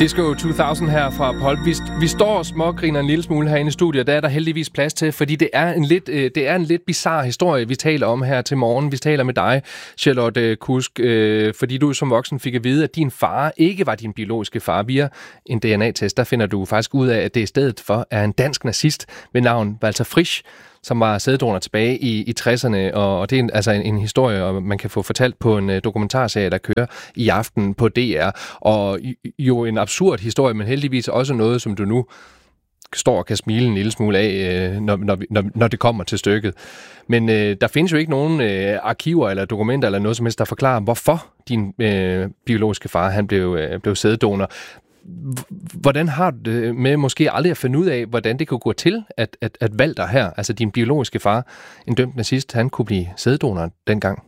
Disco 2000 her fra Pulp. Vi står og smågriner en lille smule herinde i studiet. Der er der heldigvis plads til, fordi det er en lidt bizarre historie, vi taler om her til morgen. Vi taler med dig, Charlotte Kusk, fordi du som voksen fik at vide, at din far ikke var din biologiske far. Via en DNA-test, der finder du faktisk ud af, at det i stedet for er en dansk nazist ved navn Walter Frisch, som var sæddonor tilbage i 60'erne, og det er altså en historie, man kan få fortalt på en dokumentarserie, der kører i aften på DR, og jo en absurd historie, men heldigvis også noget, som du nu står og kan smile en lille smule af, når det kommer til stykket. Men der findes jo ikke nogen arkiver eller dokumenter eller noget som helst, der forklarer, hvorfor din biologiske far han blev sæddonor. Hvordan har du det med måske aldrig at finde ud af, hvordan det kunne gå til, at Walter her, altså din biologiske far, en dømt nazist, han kunne blive sæddonor dengang?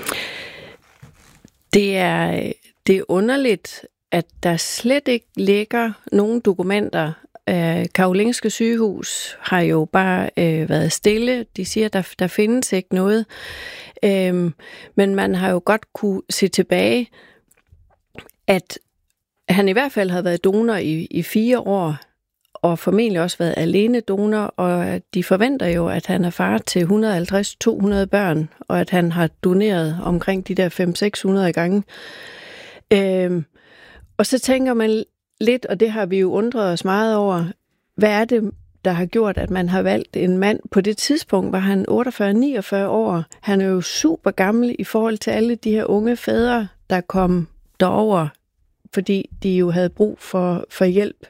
Det er underligt, at der slet ikke ligger nogen dokumenter. Karolinske Sygehus har jo bare været stille. De siger, at der findes ikke noget. Men man har jo godt kunne se tilbage, at han i hvert fald havde været donor i 4 år, og formentlig også været alene donor, og de forventer jo, at han er far til 150-200 børn, og at han har doneret omkring de der 500-600 gange. Og så tænker man lidt, og det har vi jo undret os meget over, hvad er det, der har gjort, at man har valgt en mand? På det tidspunkt var han 48-49 år. Han er jo super gammel i forhold til alle de her unge fædre, der kom derover, fordi de jo havde brug for hjælp.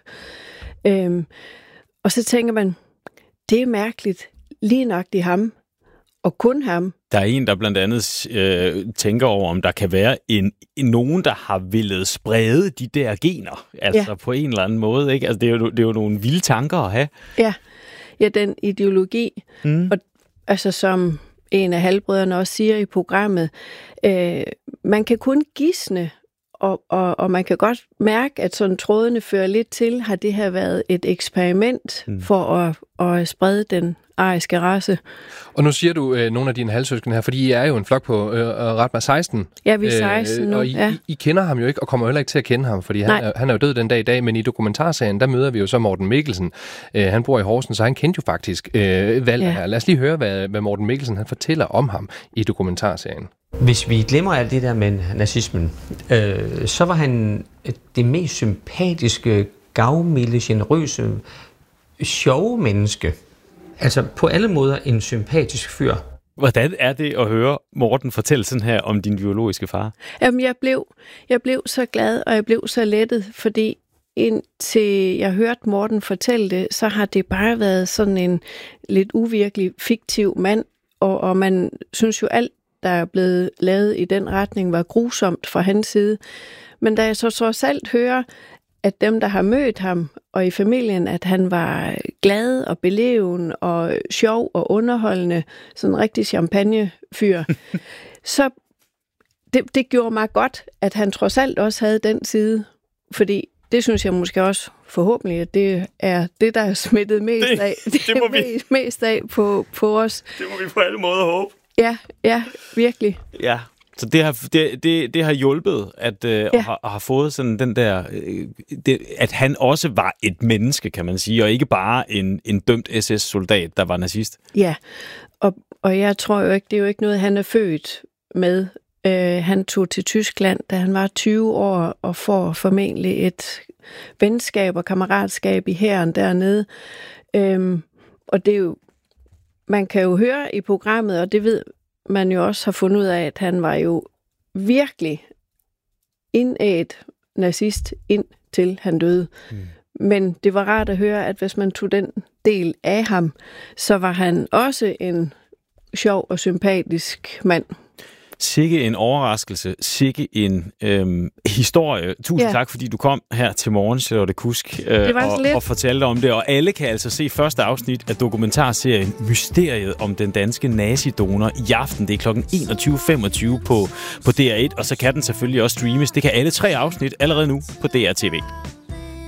Og så tænker man, det er mærkeligt, lige nøjagtigt ham, og kun ham. Der er en, der blandt andet tænker over, om der kan være nogen, der har villet sprede de der gener, altså på en eller anden måde. Ikke? Altså, det er jo nogle vilde tanker at have. Ja, den ideologi, og altså som en af halvbrødrene også siger i programmet, man kan kun gisne, og man kan godt mærke, at sådan trådene fører lidt til, har det her været et eksperiment for at sprede den ariske race. Og nu siger du nogle af dine halvsøskende her, fordi I er jo en flok på ret med 16. Ja, vi er 16 nu. Og I kender ham jo ikke, og kommer heller ikke til at kende ham, fordi han er jo død den dag i dag, men i dokumentarserien, der møder vi jo så Morten Mikkelsen. Han bor i Horsens, så han kendte jo faktisk Walter her. Lad os lige høre, hvad Morten Mikkelsen han fortæller om ham i dokumentarserien. Hvis vi glemmer alt det der med nazismen, så var han det mest sympatiske, gavmilde, generøse, sjove menneske. Altså på alle måder en sympatisk fyr. Hvordan er det at høre Morten fortælle sådan her om din biologiske far? Jamen, jeg blev så glad, og jeg blev så lettet, fordi indtil jeg hørte Morten fortælle det, så har det bare været sådan en lidt uvirkelig, fiktiv mand, og man synes jo alt, der er blevet lavet i den retning, var grusomt fra hans side. Men da jeg så trods alt hører, at dem, der har mødt ham, og i familien, at han var glad og beleven og sjov og underholdende, sådan en rigtig champagnefyr, så det gjorde mig godt, at han trods alt også havde den side, fordi det synes jeg måske også forhåbentlig, at det er det, der er smittet mest af. Det må vi mest af på os. Det må vi på alle måder håbe. Ja, virkelig. Ja. Så det har hjulpet, at har fået sådan den der, at han også var et menneske, kan man sige, og ikke bare en dømt SS-soldat, der var nazist. Ja, og jeg tror jo ikke, det er jo ikke noget, han er født med. Han tog til Tyskland, da han var 20 år, og får formentlig et venskab og kammeratskab i hæren dernede. Og det er jo, man kan jo høre i programmet, og det ved man jo også har fundet ud af, at han var jo virkelig indædt nazist indtil han døde. Men det var rart at høre, at hvis man tog den del af ham, så var han også en sjov og sympatisk mand. Sikke en overraskelse, sikke en historie. Tusind tak, fordi du kom her til morgen, Charlotte Kusk, og fortalte om det. Og alle kan altså se første afsnit af dokumentarserien Mysteriet om den danske nazidonor i aften. Det er kl. 21.25 på DR1, og så kan den selvfølgelig også streames. Det kan alle 3 afsnit allerede nu på DR TV.